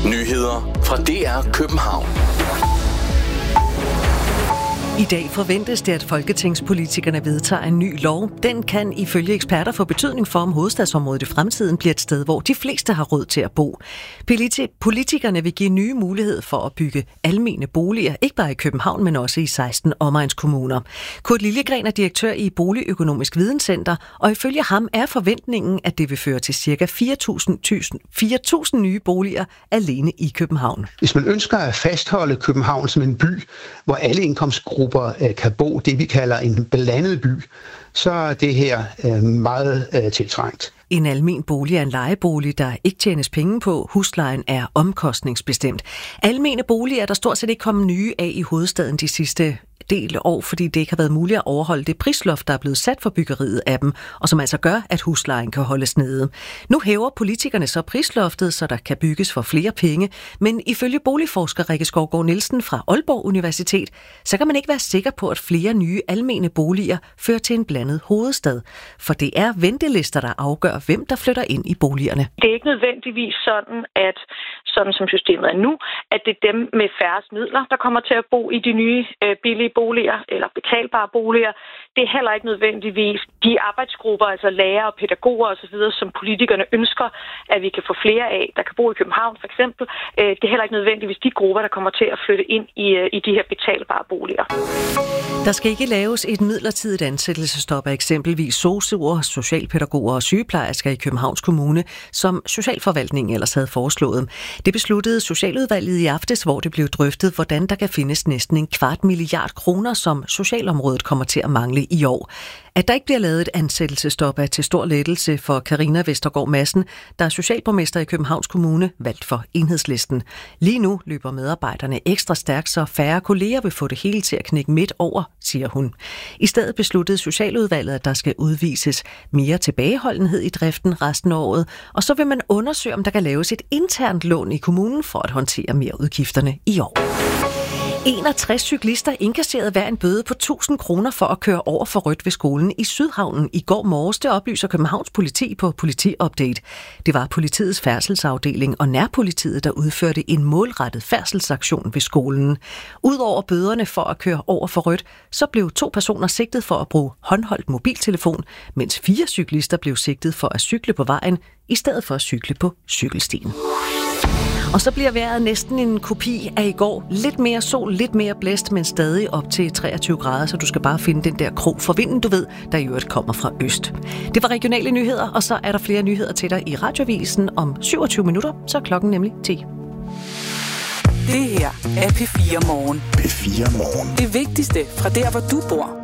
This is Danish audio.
Nyheder fra DR København. I dag forventes det, at folketingspolitikerne vedtager en ny lov. Den kan ifølge eksperter få betydning for, om hovedstadsområdet i fremtiden bliver et sted, hvor de fleste har råd til at bo. Politikerne vil give nye mulighed for at bygge almene boliger, ikke bare i København, men også i 16 omegnskommuner. Kurt Liljegren er direktør i Boligøkonomisk Videnscenter, og ifølge ham er forventningen, at det vil føre til ca. 4.000 nye boliger alene i København. Hvis man ønsker at fastholde København som en by, hvor alle indkomstgrupper kan bo, det vi kalder en blandet by, så er det her meget tiltrængt. En almen bolig er en lejebolig, der ikke tjenes penge på. Huslejen er omkostningsbestemt. Almene boliger er der stort set ikke kommet nye af i hovedstaden de sidste del år, fordi det ikke har været muligt at overholde det prisloft, der er blevet sat for byggeriet af dem, og som altså gør, at huslejen kan holdes nede. Nu hæver politikerne så prisloftet, så der kan bygges for flere penge, men ifølge boligforsker Rikke Skovgaard Nielsen fra Aalborg Universitet, så kan man ikke være sikker på, at flere nye almene boliger fører til en blandet hovedstad, for det er ventelister, der afgør, hvem der flytter ind i boligerne. Det er ikke nødvendigvis sådan, at sådan som systemet er nu, at det er dem med færrest midler, der kommer til at bo i de nye billige boliger eller betalbare boliger. Det er heller ikke nødvendigvis de arbejdsgrupper, altså lærere og pædagoger osv., som politikerne ønsker, at vi kan få flere af, der kan bo i København for eksempel. Det er heller ikke nødvendigvis de grupper, der kommer til at flytte ind i de her betalbare boliger. Der skal ikke laves et midlertidigt ansættelsesstop af eksempelvis sosu'er, socialpædagoger og sygeplejersker i Københavns Kommune, som Socialforvaltningen ellers havde foreslået. Det besluttede Socialudvalget i aftes, hvor det blev drøftet, hvordan der kan findes næsten 250 milliarder kroner, som socialområdet kommer til at mangle i år. At der ikke bliver lavet et ansættelsesstop er til stor lettelse for Carina Vestergaard Madsen, der er socialborgmester i Københavns Kommune, valgt for Enhedslisten. Lige nu løber medarbejderne ekstra stærkt, så færre kolleger vil få det hele til at knække midt over, siger hun. I stedet besluttede Socialudvalget, at der skal udvises mere tilbageholdenhed i driften resten af året, og så vil man undersøge, om der kan laves et internt lån i kommunen for at håndtere mere udgifterne i år. 61 cyklister inkasserede hver en bøde på 1.000 kroner for at køre over for rødt ved skolen i Sydhavnen i går morges. Det oplyser Københavns Politi på Politiupdate. Det var politiets færdselsafdeling og nærpolitiet, der udførte en målrettet færdselsaktion ved skolen. Udover bøderne for at køre over for rødt, så blev 2 personer sigtet for at bruge håndholdt mobiltelefon, mens 4 cyklister blev sigtet for at cykle på vejen i stedet for at cykle på cykelstien. Og så bliver vejret næsten en kopi af i går. Lidt mere sol, lidt mere blæst, men stadig op til 23 grader, så du skal bare finde den der krog for vinden, du ved, der i øvrigt kommer fra øst. Det var regionale nyheder, og så er der flere nyheder til dig i Radiovisen om 27 minutter, så er klokken nemlig 10. Det her er P4 Morgen. P4 Morgen. Det vigtigste fra der, hvor du bor.